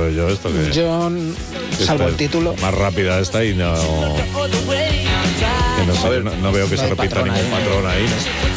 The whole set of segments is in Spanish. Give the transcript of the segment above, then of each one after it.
sabe yo esto. Yo, salvo el título. Más rápida esta y no... No veo que se repita ningún patrón ahí,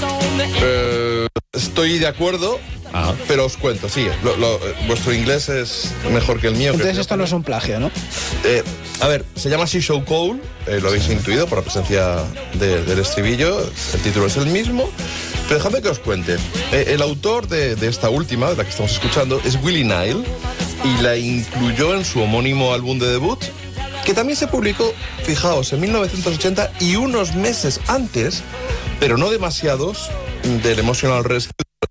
¿no? Estoy de acuerdo, pero os cuento, sí, vuestro inglés es mejor que el mío. Entonces esto no es un plagio, ¿no? A ver, se llama She So Cole, lo habéis intuido por la presencia del estribillo, el título es el mismo, pero dejadme que os cuente. El autor de esta última, de la que estamos escuchando, es Willie Nile, y la incluyó en su homónimo álbum de debut, que también se publicó, fijaos, en 1980 y unos meses antes, pero no demasiados, del Emotional Rescue.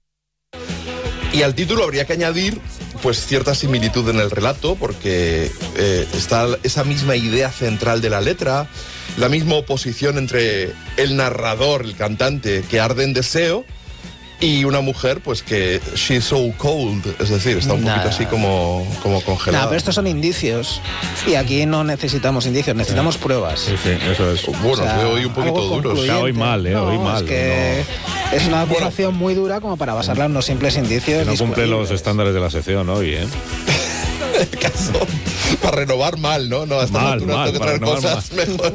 Y al título habría que añadir pues cierta similitud en el relato, porque está esa misma idea central de la letra, la misma oposición entre el narrador, el cantante, que arde en deseo, y una mujer pues que she's so cold, es decir, está un poquito así como congelada. Pero estos son indicios, y aquí no necesitamos indicios, necesitamos pruebas. Sí, eso es. Bueno, o sea, hoy un poquito duros. Hoy mal, hoy mal. Es que es una acusación muy dura como para basarla en unos simples indicios. Que no cumple los estándares de la sección hoy, El caso, para renovar mal, ¿no? No, hasta mal, tengo que traer cosas mejor.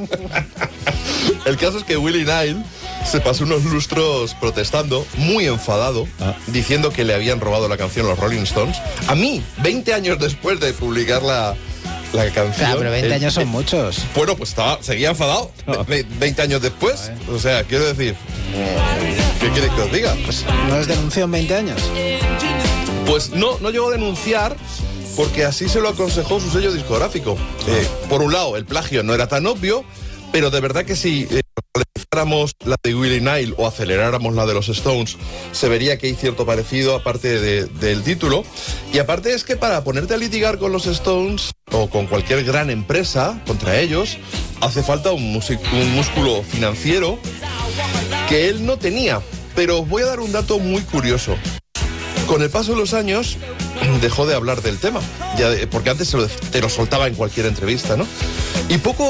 El caso es que Willie Nile se pasó unos lustros protestando, muy enfadado, diciendo que le habían robado la canción los Rolling Stones. A mí, 20 años después de publicar la canción... Claro, pero 20 años son muchos. Bueno, pues seguía enfadado 20 años después. O sea, quiero decir... ¿Qué quieres que os diga? Pues no es denunció en 20 años. Pues no llegó a denunciar, porque así se lo aconsejó su sello discográfico. Por un lado, el plagio no era tan obvio, pero de verdad que si ralentizáramos la de Willie Nile o aceleráramos la de los Stones, se vería que hay cierto parecido, aparte del título. Y aparte es que para ponerte a litigar con los Stones o con cualquier gran empresa contra ellos, hace falta un músculo financiero que él no tenía. Pero os voy a dar un dato muy curioso. Con el paso de los años dejó de hablar del tema, porque antes te lo soltaba en cualquier entrevista, ¿no? Y poco